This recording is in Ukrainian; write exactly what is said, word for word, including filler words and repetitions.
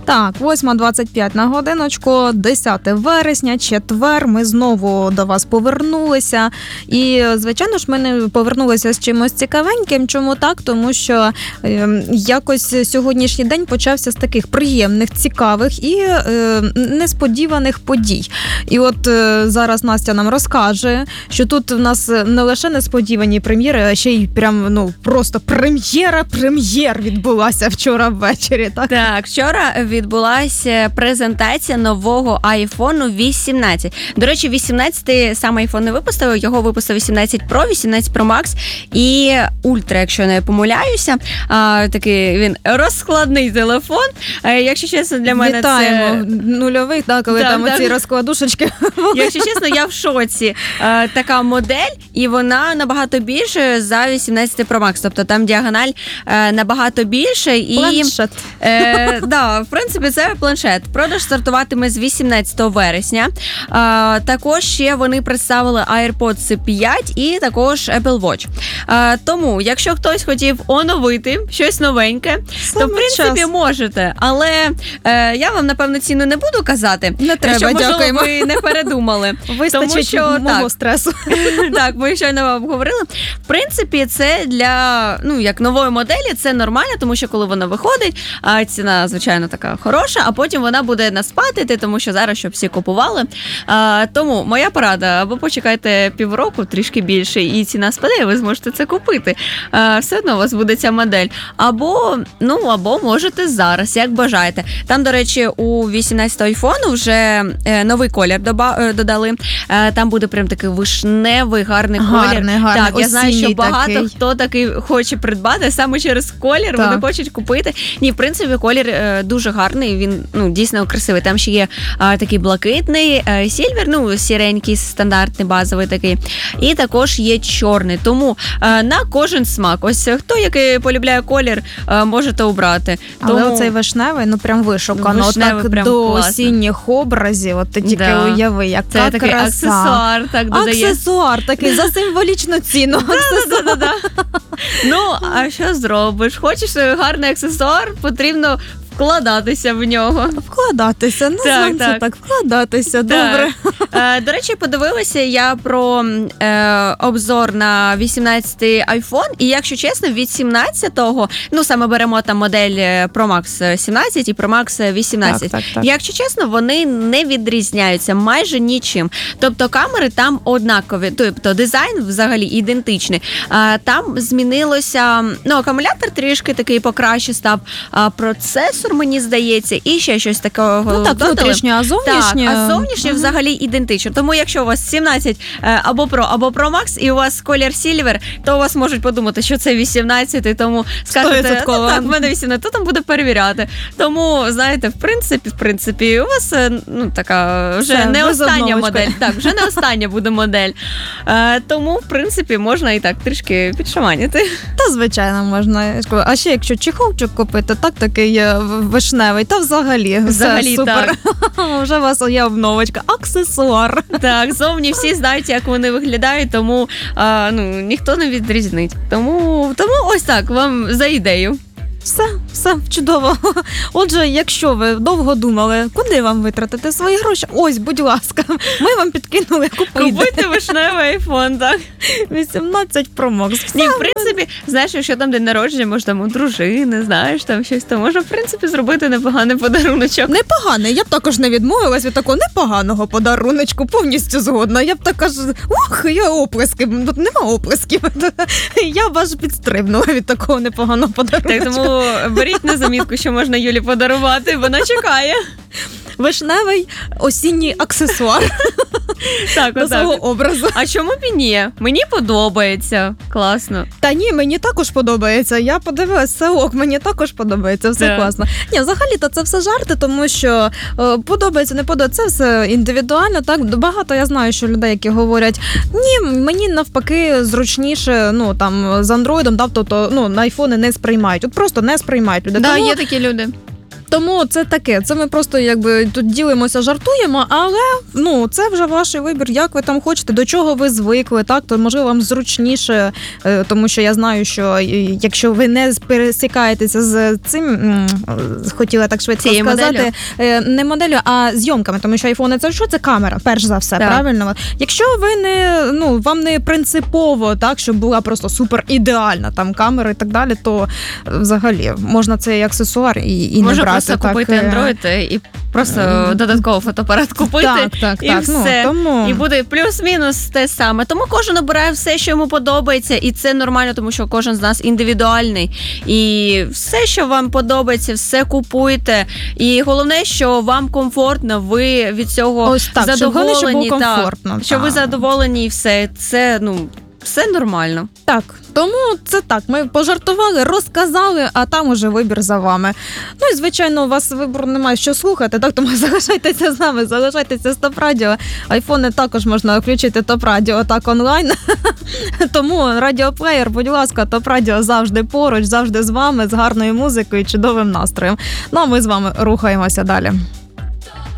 Так, восьма двадцять п'ять на годиночку, десяте вересня, четвер, ми знову до вас повернулися. І, звичайно ж, ми не повернулися з чимось цікавеньким. Чому так? Тому що е, якось сьогоднішній день почався з таких приємних, цікавих і е, несподіваних подій. І от е, зараз Настя нам розкаже, що тут в нас не лише несподівані прем'єри, а ще й прям, ну, просто прем'єра прем'єр відбулася вчора ввечері, так? Так, вчора відбулася презентація нового айфону вісімнадцять. До речі, вісімнадцятий сам айфон не випустив, його випустив вісімнадцять Pro, вісімнадцять Pro Max і Ultra, якщо не помиляюся. А, такий він розкладний телефон. А, якщо чесно, для мене Вітаємо. це... Нульовий, так, коли так, там так. оці розкладушечки. Якщо чесно, я в шоці. А, така модель, і вона набагато більше за вісімнадцять Pro Max. Тобто там діагональ а, набагато більше. І, Планшет. Е, да, в принципі, це планшет. Продаж стартуватиме з вісімнадцятого вересня. А, також ще вони представили AirPods п'ять і також Apple Watch. А, тому, якщо хтось хотів оновити щось новеньке, Саме то, в принципі, час. можете. Але е, я вам, напевно, ціну не буду казати. Не треба, щоб, можливо, дякуємо. ви не передумали. Вистачить Тому що, мого так, стресу. так, ми щойно вам говорили. В принципі, це для, ну, як нової моделі, це нормально, тому що коли вона виходить, а ціна, звичайно, така хороша, а потім вона буде нас падати, тому що зараз, щоб всі купували. А, тому моя порада, або почекайте півроку, трішки більше, і ціна спаде, і ви зможете це купити. А, все одно у вас буде ця модель. Або, ну, або можете зараз, як бажаєте. Там, до речі, у вісімнадцятого айфону вже е, новий колір доба, е, додали. Е, там буде прям такий вишневий, гарний колір. Гарний, гарний, так, я знаю, що багато такий. хто такий хоче придбати, саме через колір Так. вони хочуть купити. Ні, в принципі, колір е, дуже гарний, він, ну, дійсно красивий. Там ще є е, такий блакитний, е, сільвер, ну, сіренький, стандартний, базовий такий. І також є чорний. Тому е, на кожен смак. Ось хто який полюбляє колір, е, можете обрати. Але Тому... оцей вишневий, ну прям вишукано. Вишневий Отак прям до класно. осінніх образів. От ти тільки Да. уяви, яка Це такий краса. аксесуар, так додає. Аксесуар такий за символічну ціну. Да-да-да. Ну, а що зробиш? Хочеш гарний аксесуар, потрібно вкладатися в нього. Вкладатися, ну, Так, це так. так, вкладатися, добре. Е, до речі, подивилася я про е, обзор на вісімнадцятий айфон, і якщо чесно, від сімнадцятого, ну саме беремо там модель Pro Max сімнадцять і Pro Max вісімнадцять. Так, так, так. Якщо чесно, вони не відрізняються майже нічим. Тобто камери там однакові, тобто дизайн взагалі ідентичний. Е, там змінилося, ну, акумулятор трішки такий покраще став, а процесор, мені здається, і ще щось такого. Ну так, додали. внутрішнє, а зовнішнє? Так, а зовнішнє Мгм. взагалі ідентично. Тому якщо у вас сімнадцять е, або Pro, або Pro Max, і у вас колір Silver, то у вас можуть подумати, що це вісімнадцять, тому скажете, ну Стовідсотково. так, в мене вісімнадцять, то там буде перевіряти. Тому, знаєте, в принципі, в принципі, у вас, е, ну, така вже Все, не ви з остання одновочкою. модель. Так, вже не остання буде модель. Е, тому, в принципі, можна і так трішки підшаманіти. Та, звичайно, можна. А ще якщо чехолчик купити, так такий е, вишневий, та взагалі, Взагалі, все супер. Вже у вас є обновочка. Аксесуар. Так, зовні всі знають, як вони виглядають, тому а, ну, ніхто не відрізнить. Тому, тому ось так, вам за ідею. Все, все, чудово. Отже, якщо ви довго думали, куди вам витратити свої гроші, ось, будь ласка, ми вам підкинули, купуйте. Купуйте вишневий айфон, так? вісімнадцять Pro Max. Все. Ні, в принципі, знаєш, якщо там день народження, може там у дружини, знаєш, там щось, то можна, в принципі, зробити непоганий подаруночок. Непоганий, я б також не відмовилась від такого непоганого подаруночку, повністю згодна. Я б така ж, ох, я оплески, тут нема оплесків. Я б аж підстрибнула від такого непоганого подаруночка. Так, тому беріть на замітку, що можна Юлі подарувати, вона чекає. Вишневий осінній аксесуар Так, до свого отак. образу. А чому б і ні? Мені подобається. Класно. Та ні, мені також подобається. Я подивилась, все ок, мені також подобається, все Так. класно. Ні, взагалі-то це все жарти, тому що е, подобається, не подобається, це все індивідуально. Так, багато я знаю, що людей, які говорять, ні, мені навпаки зручніше, ну там з андроїдом, да, тобто, ну, на айфони не сприймають. От просто не сприймають люди. Да, Тому- є такі люди. Тому це таке, це ми просто якби тут ділимося, жартуємо, але ну це вже ваш вибір, як ви там хочете, до чого ви звикли, так, то можливо вам зручніше, тому що я знаю, що якщо ви не пересікаєтеся з цим, хотіла так швидко Цією сказати, моделлю? не моделлю, а зйомками, тому що айфони це що? Це камера, перш за все, так. Правильно? Якщо ви не, ну, вам не принципово, так, щоб була просто супер ідеальна там камера і так далі, то взагалі можна це як аксесуар і, і Можна не брати. просто так, купити Android і просто mm. додатково фотоапарат купити, так, так, і так. все. Ну, тому... І буде плюс-мінус те саме. Тому кожен обирає все, що йому подобається, і це нормально, тому що кожен з нас індивідуальний. І все, що вам подобається, все купуйте. І головне, що вам комфортно, ви від цього Ось так, задоволені. Щоб, було комфортно, так, що ви задоволені і все. Це, ну, все нормально. Так, тому це так, ми пожартували, розказали, а там уже вибір за вами. Ну і, звичайно, у вас вибору немає що слухати, так, тому залишайтеся з нами, залишайтеся з Топ Радіо. Айфони також можна включити Топ Радіо так онлайн. Тому радіоплеєр, будь ласка, Топ Радіо завжди поруч, завжди з вами, з гарною музикою і чудовим настроєм. Ну а ми з вами рухаємося далі.